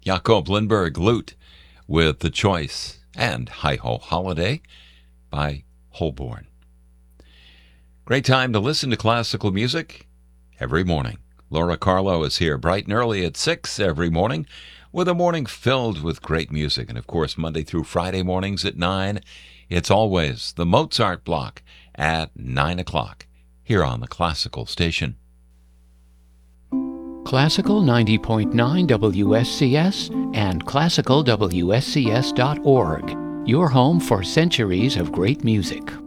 Jakob Lindberg Lute with The Choice and Hi-Ho Holiday by Holborn. Great time to listen to classical music every morning. Laura Carlo is here bright and early at 6 every morning with a morning filled with great music. And of course, Monday through Friday mornings at 9, it's always the Mozart block at 9 o'clock here on the Classical Station. Classical 90.9 WSCS and classicalwscs.org, your home for centuries of great music.